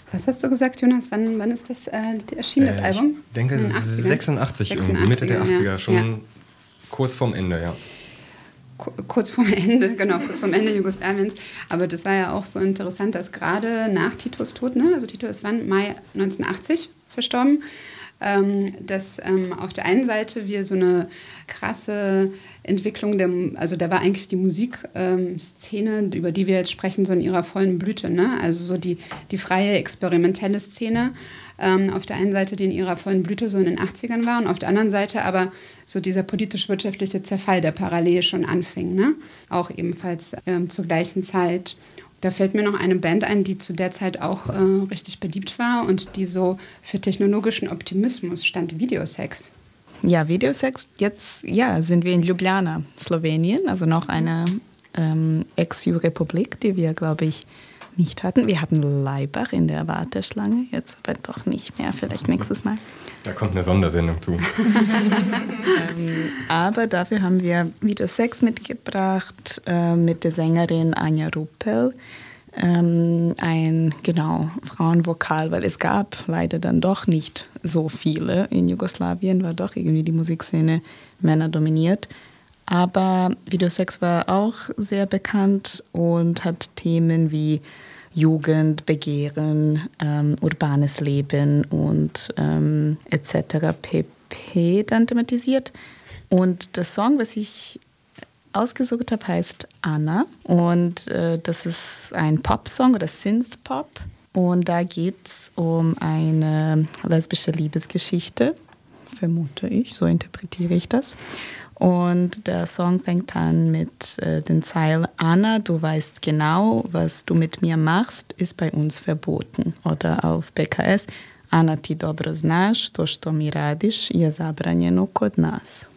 Was hast du gesagt, Jonas? Wann ist das erschienen, das Album? Ich denke 86 irgendwie, Mitte der 80er, schon kurz vorm Ende, ja. Kurz vorm Ende Jugoslawiens. Aber das war ja auch so interessant, dass gerade nach Titos Tod, ne, also Tito ist wann? Mai 1980 verstorben, dass auf der einen Seite wir so eine krasse Entwicklung also da war eigentlich die Musikszene, über die wir jetzt sprechen, so in ihrer vollen Blüte, ne? Also so die freie, experimentelle Szene, auf der einen Seite, die in ihrer vollen Blüte so in den 80ern war und auf der anderen Seite aber so dieser politisch-wirtschaftliche Zerfall, der parallel schon anfing, ne? Auch ebenfalls zur gleichen Zeit. Da fällt mir noch eine Band ein, die zu der Zeit auch richtig beliebt war und die so für technologischen Optimismus stand, Videosex. Ja, Videosex, jetzt sind wir in Ljubljana, Slowenien, also noch eine Ex-Republik, die wir, glaube ich, nicht hatten. Wir hatten Laibach in der Warteschlange, jetzt aber doch nicht mehr, vielleicht nächstes Mal. Da kommt eine Sondersendung zu. Aber dafür haben wir Videosex mitgebracht mit der Sängerin Anja Ruppel. Ein Frauenvokal, weil es gab leider dann doch nicht so viele. In Jugoslawien war doch irgendwie die Musikszene männerdominiert. Aber Videosex war auch sehr bekannt und hat Themen wie Jugend, Begehren, urbanes Leben und etc. pp. Dann thematisiert. Und der Song, was ich ausgesucht habe, heißt Anna. Und das ist ein Popsong oder Synthpop. Und da geht es um eine lesbische Liebesgeschichte, vermute ich, so interpretiere ich das. Und der Song fängt an mit den Zeilen: Anna, du weißt genau, was du mit mir machst, ist bei uns verboten. Oder auf BKS: Anna, ti dobro znaš, to što mi radiš je zabranjeno kod nas.